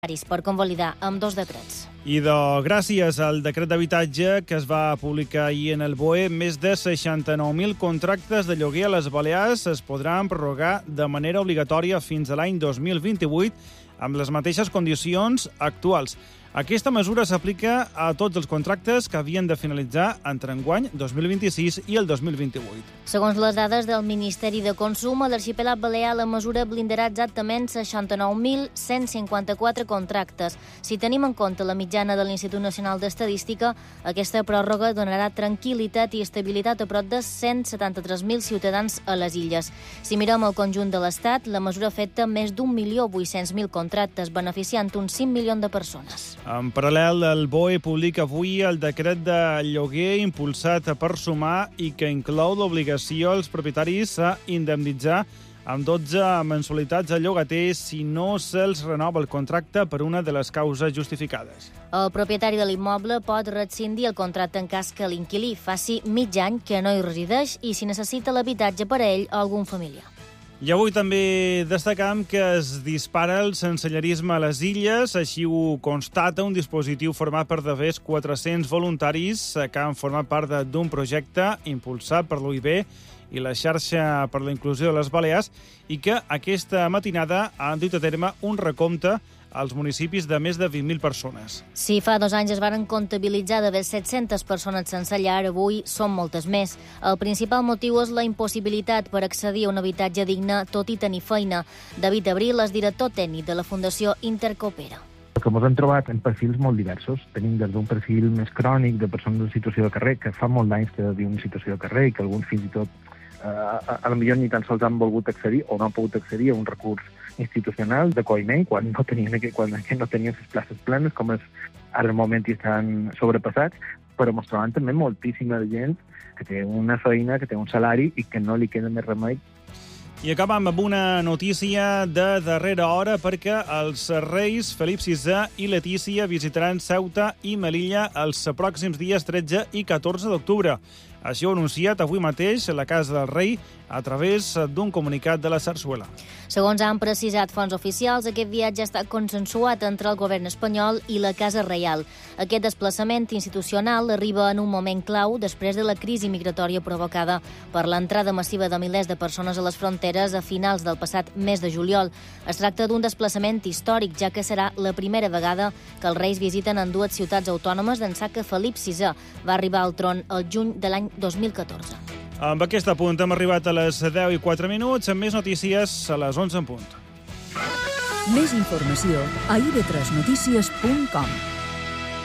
per convalidar amb 2 decrets. I gràcies al decret d'habitatge que es va publicar ahir en el BOE, més de 69.000 contractes de lloguer a les Balears es podran prorrogar de manera obligatòria fins a l'any 2028 amb les mateixes condicions actuals. Aquesta mesura s'aplica a tots els contractes que havien de finalitzar entre enguany 2026 i el 2028. Segons les dades del Ministeri de Consum, a l'arxipèlag balear la mesura blindarà exactament 69.154 contractes. Si tenim en compte la mitjana de l'Institut Nacional d'Estadística, aquesta pròrroga donarà tranquil·litat i estabilitat a prop de 173.000 ciutadans a les illes. Si mirem el conjunt de l'Estat, la mesura afecta més d'1.800.000 contractes, beneficiant uns 5 milions de persones. En paral·lel, el BOE publica avui el decret de lloguer impulsat per Sumar i que inclou l'obligació als propietaris a indemnitzar amb 12 mensualitats al llogater si no se'ls renova el contracte per una de les causes justificades. El propietari de l'immoble pot rescindir el contracte en cas que l'inquilí faci mig any que no hi resideix i si necessita l'habitatge per a ell o algun familiar. I avui també destacam que es dispara el sensellarisme a les illes, així ho constata un dispositiu format per de més 400 voluntaris que han format part d'un projecte impulsat per l'OIB i la xarxa per la inclusió de les Balears i que aquesta matinada han dut a terme un recompte als municipis de més de 20.000 persones. Si fa 2 anys es varen comptabilitzar d'haver 700 persones sense llar, avui són moltes més. El principal motiu és la impossibilitat per accedir a un habitatge digne, tot i tenir feina. David Abril és director tècnic de la Fundació Intercoopera. Que ens hem trobat en perfils molt diversos. Tenim des d'un perfil més crònic de persones en situació de carrer, que fa molt d'anys que viuen en situació de carrer i que alguns fins i tot a lo millor ni tan sols han volgut accedir o no han pogut accedir a un recurs institucional d'acolliment quan no tenien les places plenes, com és ara el moment i estan sobrepassats, però ens trobem també moltíssima gent que té una feina, que té un salari i que no li queda més remei. I acabam amb una notícia de darrera hora perquè els reis Felip VI i Letícia visitaran Ceuta i Melilla els pròxims dies 13 i 14 d'octubre. Així ho ha anunciat avui mateix la Casa del Rei a través d'un comunicat de la Sarsuela. Segons han precisat fonts oficials, aquest viatge ha estat consensuat entre el govern espanyol i la Casa Reial. Aquest desplaçament institucional arriba en un moment clau després de la crisi migratòria provocada per l'entrada massiva de milers de persones a les fronteres a finals del passat mes de juliol. Es tracta d'un desplaçament històric, ja que serà la primera vegada que els reis visiten en 2 ciutats autònomes d'ençà que Felip VI va arribar al tron el juny de l'any 2014. Amb aquest apunt hem arribat a les 10:04, amb més notícies a les 11 en punt. Més informació a ib3notícies.com.